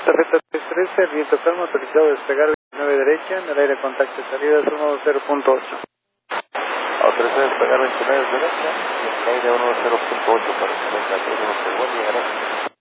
tarjeta 313, viento calmo, autorizado a despegar 29 derecha, en el aire contacto salida 10.8. Autorizado a despegar 29 derecha, en el aire 10.8 para 53, buen día, gracias.